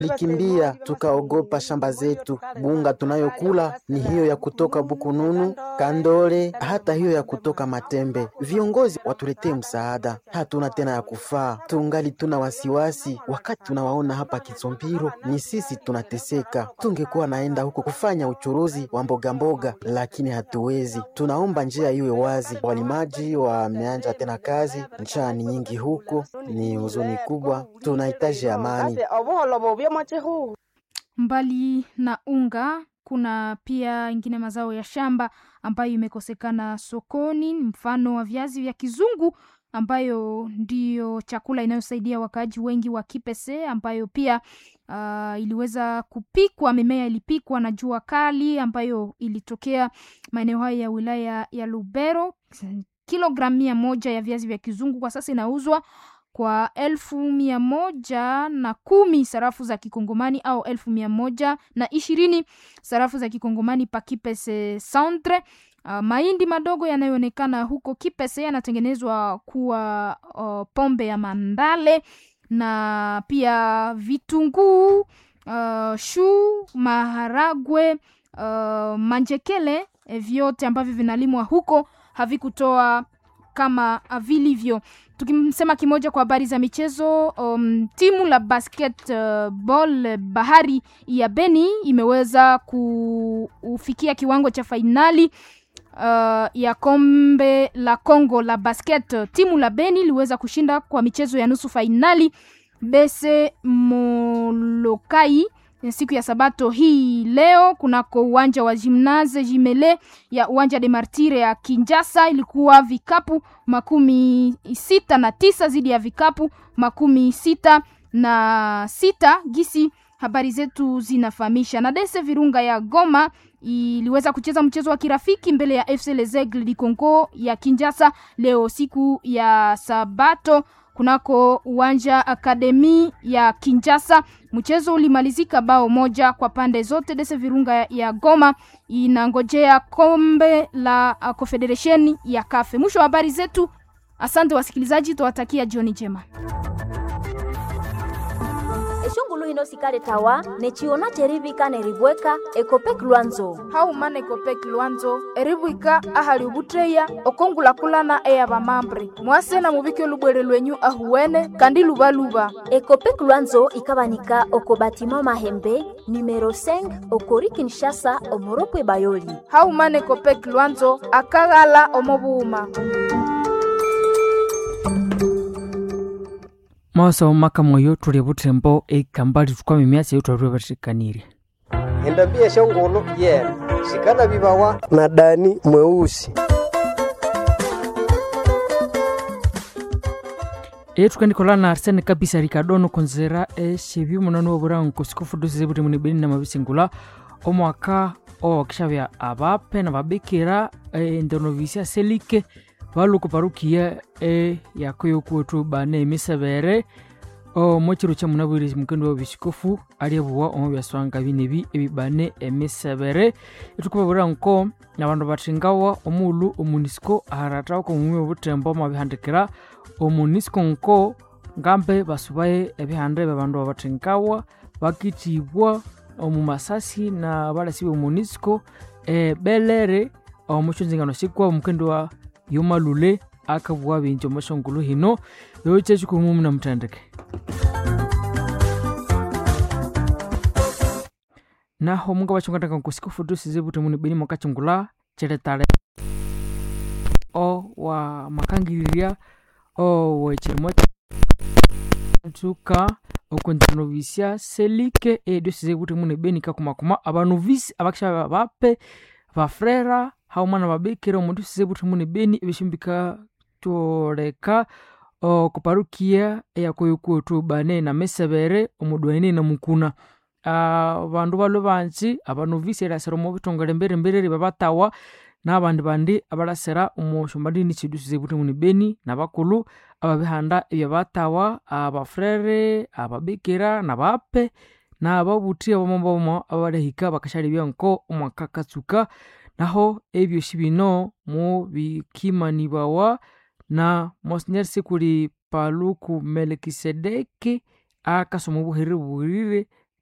likimbia tukaogopa shamba zetu. Bunga tunayokula ni hiyo ya kutoka Bukununu, Kandole, hata hiyo ya kutoka Matembe. Viongozi watuletee msaada, hatuna tena ya kufaa. Tungali tuna wasiwasi wakati tunawaona hapa Kitsompiro, ni sisi tunateseka. Tungekuwa naenda huko kufanya uchuruzi wa mboga mboga, lakini hatuwezi. Tunaomba njia iwe wazi. Walimaji wameanza tena kazi, njaa ni nyingi huko, ni huzuni kubwa. Tunahitaji amani. Mbali na unga, kuna pia ingine mazao ya shamba ambayo imekosekana sokoni, mfano wa viazi vya kizungu ambayo ndiyo chakula inayosaidia wakaaji wengi wa Kipese, ambayo pia iliweza kupikwa, mimea ilipikwa na jua kali ambayo ilitokea maeneo haya ya wilaya ya Lubero. Kilogramu 100 ya viazi vya kizungu kwa sasa inauzwa kwa 1,110 sarafu za kikongomani au 1,120 sarafu za kikongomani pa Kipese Centre. Mahindi madogo yanayoonekana huko Kipese yanatengenezwa kuwa pombe ya mandale, na pia vitunguu, shu, maharagwe, manjekele, vyote ambavyo vinalimwa huko havikutoa kama vilivyo. Tukimsema kimoja kwa habari za michezo, timu la basketball Bahari ya Beni imeweza kufikia kiwango cha fainali ya kombe la Kongo la basket. Timu la Beni liweza kushinda kwa michezo ya nusu fainali Bese Molokai siku ya Sabato hii leo kunako uwanja wa Gymnase Jimele ya uwanja de Martire ya Kinshasa. Ilikuwa vikapu 69 zidi ya vikapu 66. Gisi habari zetu zinafahamisha. Na Dese Virunga ya Goma iliweza kucheza mchezo wa kirafiki mbele ya FC Les Aigles du Congo ya Kinshasa leo siku ya Sabato kunako uwanja Akademi ya Kinshasa. Mchezo ulimalizika bao moja kwa pande zote. Dese Virunga ya Goma inangojea kombe la Confederation ya CAF. Mwisho wa habari zetu. Asante wasikilizaji, tuwatakia jioni njema. Eshungulu hino sikale tawa nechiona cheribika neribweka Ekopek Luanzo. Haumane Ekopek Luanzo eribwika ahali ubutreya okongula kulana eya bamambre. Mwase na mubike lubwere lwenyu ahuwene kandi lubaluba. Ekopek Luanzo ikabanika okobatima Mahembe numero 5 okori Kinshasa omoropwe Bayoli. Haumane Ekopek Luanzo akagala omobuuma. Mawasa umaka moyo tuli butembo ekambali tukwame myasi yetu alubatikanire. Endabia shongolo yena shikana bibawa na Dani mweusi. Tukandikola na Arsene kabisa Ricardo konzera shebi munano obura kusikofu doze bute munibeni na mabisingula omwaka okishabya abape na babekera endonovisia selike baluko parukia yakoyo kuotu bane misabere mochiro cha munabwiri mukendo wa bishikofu aliyebuwa omubyaswanga binebi ebibane emisabere etukubabura nko nabantu batingawa omulu omunisco aharata ko mumwe obutembo mabihandikira omunisco nko ngambe basubaye ebihande babantu batingawa bakitibwa omumasasi na balasibe omunisco belere omuchunzingano sikwa mukendo wa yomalule akabuwa binjo mashongulu hino yoche chikumu na mtandike naho munga bachungata kusikofu dosi bute muni beni makachungula cheretale wa makangiriria wechirimo tuka okontinovisia selike dosi bute muni beni kakumakuma abanuvisi abakisha bape bafrera haumana babekera omuntu sizebutu muni beni ebishimbika toreka kuparukia yakoyokuotu bane na mesebere omudwaine na mukuna bandu balo banchi abanovisi erasero mu bitongole mbere babatawa n'abandi bandi abalasera omushombadini chidusi zebutu muni beni nabakulu ababihanda ebyabatawa abafrere ababekera nabape nababuti abamombomo abalehika bakashari byanko omwaka katsuka naho ebyo shibino mu bikimanibawa na Monsignor Sikuli Paluku Melkisedeki akasomo buhiri